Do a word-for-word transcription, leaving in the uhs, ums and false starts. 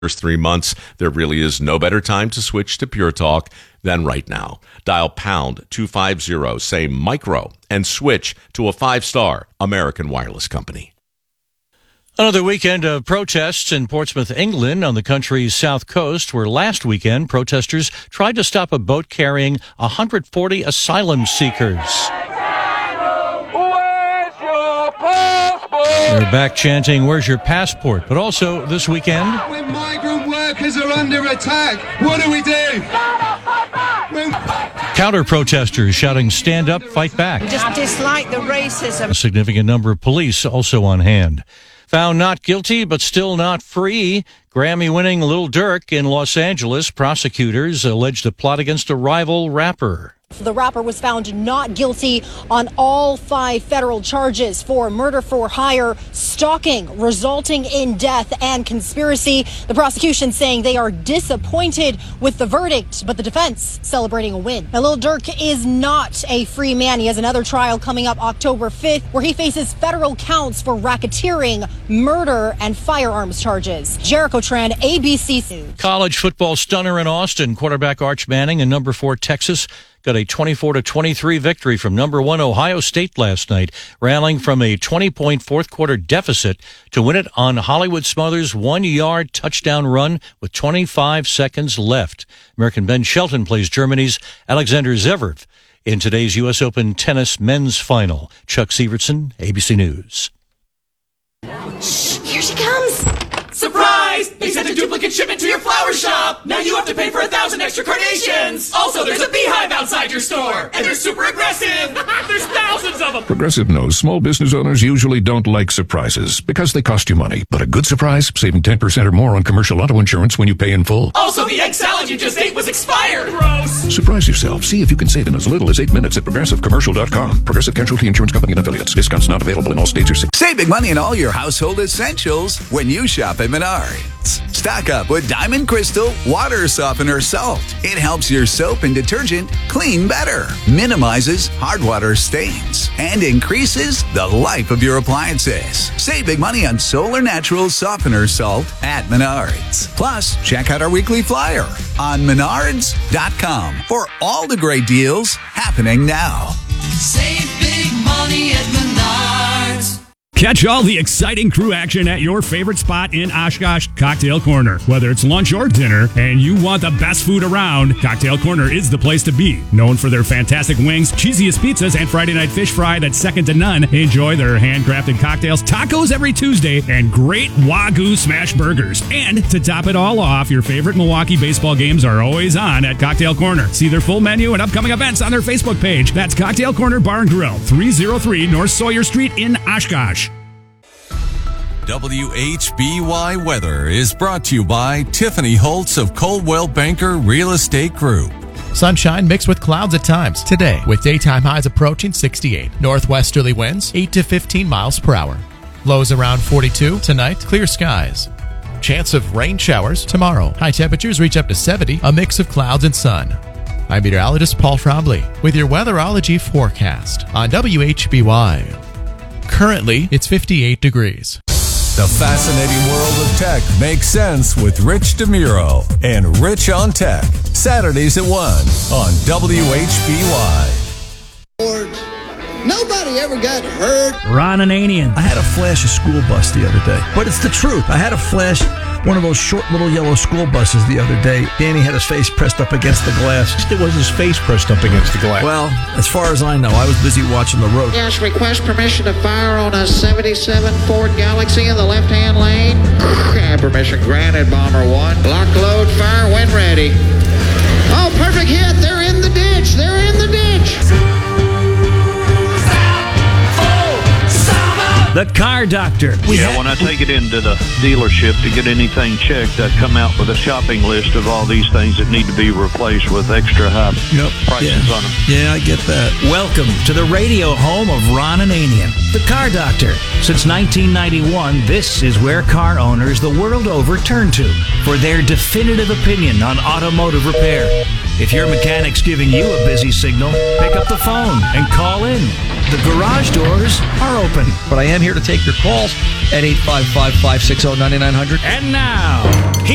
First three months, there really is no better time to switch to Pure Talk than right now. Dial pound two fifty, say micro, and switch to a five-star American Wireless company. Another weekend of protests in Portsmouth, England, on the country's south coast, where last weekend protesters tried to stop a boat carrying one hundred forty asylum seekers. They're back chanting, "Where's your passport?" But also this weekend, when migrant workers are under attack, what do we do? When... counter-protesters shouting, "Stand up, fight back." Just dislike the racism. A significant number of police also on hand. Found not guilty, but still not free. Grammy-winning Lil Durk in Los Angeles. Prosecutors alleged a plot against a rival rapper. The rapper was found not guilty on all five federal charges for murder for hire, stalking resulting in death, and conspiracy. The prosecution saying they are disappointed with the verdict, but the defense celebrating a win. Now, Lil Durk is not a free man. He has another trial coming up October fifth, where he faces federal counts for racketeering, murder, and firearms charges. Jericho Tran, A B C News. College football stunner in Austin. Quarterback Arch Manning and number four Texas got a twenty-four to twenty-three victory from number one Ohio State last night, rallying from a twenty-point fourth quarter deficit to win it on Hollywood Smothers' one-yard touchdown run with twenty-five seconds left. American Ben Shelton plays Germany's Alexander Zverev in today's U S Open tennis men's final. Chuck Severson, A B C News. Shh, here she comes. Surprise! They sent a duplicate shipment to your flower shop! Now you have to pay for a thousand extra carnations! Also, there's a beehive outside your store! And they're super aggressive! There's thousands of them! Progressive knows small business owners usually don't like surprises because they cost you money. But a good surprise, saving ten percent or more on commercial auto insurance when you pay in full. Also, the egg salad you just ate was expired! Gross! Surprise yourself. See if you can save in as little as eight minutes at progressive commercial dot com. Progressive Casualty Insurance Company and affiliates. Discounts not available in all states or cities. Save big money in all your household essentials when you shop at Menards. Stock up with Diamond Crystal Water Softener Salt. It helps your soap and detergent clean better, minimizes hard water stains, and increases the life of your appliances. Save big money on Solar Natural Softener Salt at Menards. Plus, check out our weekly flyer on menards dot com for all the great deals happening now. Save big money at Menards. Catch all the exciting crew action at your favorite spot in Oshkosh, Cocktail Corner. Whether it's lunch or dinner and you want the best food around, Cocktail Corner is the place to be. Known for their fantastic wings, cheesiest pizzas, and Friday night fish fry that's second to none, enjoy their handcrafted cocktails, tacos every Tuesday, and great Wagyu smash burgers. And to top it all off, your favorite Milwaukee baseball games are always on at Cocktail Corner. See their full menu and upcoming events on their Facebook page. That's Cocktail Corner Bar and Grill, three oh three North Sawyer Street in Oshkosh. W H B Y Weather is brought to you by Tiffany Holtz of Coldwell Banker Real Estate Group. Sunshine mixed with clouds at times today, with daytime highs approaching sixty-eight. Northwesterly winds eight to fifteen miles per hour. Lows around forty-two. Tonight, clear skies. Chance of rain showers tomorrow. High temperatures reach up to seventy, a mix of clouds and sun. I'm meteorologist Paul Trombley with your weatherology forecast on W H B Y. Currently, it's fifty-eight degrees. The fascinating world of tech makes sense with Rich DeMuro and Rich on Tech. Saturdays at one on W H B Y. Nobody ever got hurt. Ron Ananian. I had a flash a school bus the other day. But it's the truth. I had a flash one of those short little yellow school buses the other day. Danny had his face pressed up against the glass. It was his face pressed up against the glass. Well, as far as I know, I was busy watching the road. Yes, request permission to fire on a seventy-seven Ford Galaxy in the left-hand lane. Permission granted, Bomber one. Lock, load, fire when ready. Oh, perfect hit. They're in the ditch. They're in the ditch. The Car Doctor. We yeah, when I take it into the dealership to get anything checked, I come out with a shopping list of all these things that need to be replaced with extra high yep. prices yeah. on them. Yeah, I get that. Welcome to the radio home of Ron Ananian, the Car Doctor. Since nineteen ninety-one, this is where car owners the world over turn to for their definitive opinion on automotive repair. If your mechanic's giving you a busy signal, pick up the phone and call in. The garage doors are open. But I am here to take your calls at eight five five, five six zero, nine nine zero zero. And now...